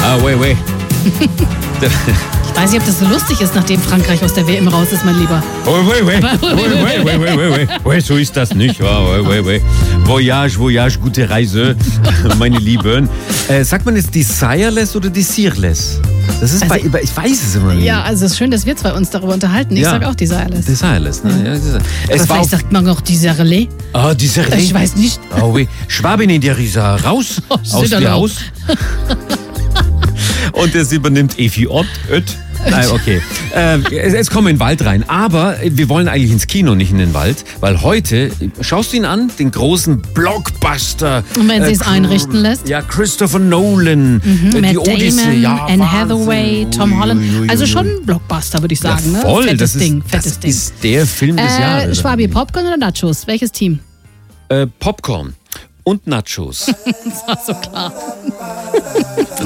oui. Ich weiß nicht, ob das so lustig ist, nachdem Frankreich aus der WM raus ist, mein Lieber. Oui, so ist das nicht. Oui. Voyage, gute Reise, meine Lieben. Sagt man jetzt Desireless oder Desireless? Das ist Also, ich weiß es immer nicht. Ja, also es ist schön, dass wir zwei uns darüber unterhalten. Ich sage auch Desireless. Desireless, ne? Ja, Aber vielleicht sagt man auch Desireless. Ah, Desireless. Ich weiß nicht. Oh, oui. Schwabin in der Risa raus, aus dem Haus. Und das übernimmt Efi Ott. Okay. Jetzt kommen wir in den Wald rein. Aber wir wollen eigentlich ins Kino, nicht in den Wald. Weil heute, schaust du ihn an, den großen Blockbuster. Und wenn sie es einrichten lässt? Ja, Christopher Nolan. Matt die Odyssey. Damon, Ja, Anne Hathaway, Tom Holland. Also schon ein Blockbuster, würde ich sagen. Ja, voll. Ne? Das ist der Film des Jahres. Schwabi, Popcorn oder Nachos? Welches Team? Popcorn und Nachos. Das war so klar.